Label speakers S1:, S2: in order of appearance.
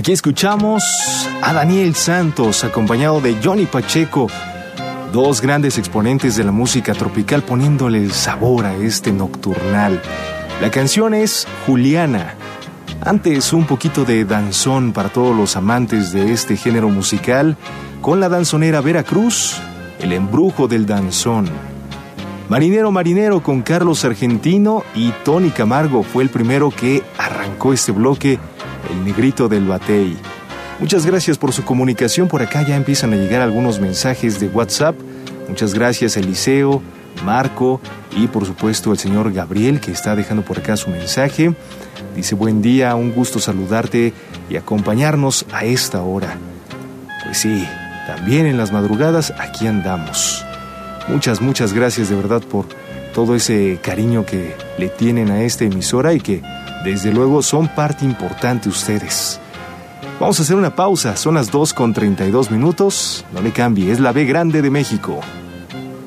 S1: Aquí escuchamos a Daniel Santos acompañado de Johnny Pacheco, dos grandes exponentes de la música tropical poniéndole el sabor a este nocturnal. La canción es Juliana. Antes un poquito de danzón para todos los amantes de este género musical con la danzonera Vera Cruz, El embrujo del danzón. Marinero Marinero con Carlos Argentino y Tony Camargo fue el primero que arrancó este bloque, el negrito del batey. Muchas gracias por su comunicación. Por acá ya empiezan a llegar algunos mensajes de WhatsApp. Muchas gracias Eliseo, Marco y por supuesto el señor Gabriel, que está dejando por acá su mensaje. Dice: buen día, un gusto saludarte y acompañarnos a esta hora. Pues sí, también en las madrugadas aquí andamos. Muchas gracias de verdad por todo ese cariño que le tienen a esta emisora y que desde luego son parte importante ustedes. Vamos a hacer una pausa, son las 2:32. No le cambie, es la B Grande de México.